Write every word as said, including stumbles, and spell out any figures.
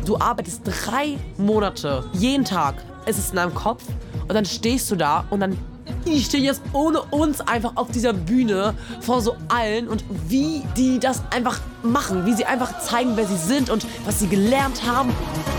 Du arbeitest drei Monate, jeden Tag. Es ist in deinem Kopf und dann stehst du da und dann die stehen jetzt ohne uns einfach auf dieser Bühne vor so allen und wie die das einfach machen, wie sie einfach zeigen, wer sie sind und was sie gelernt haben.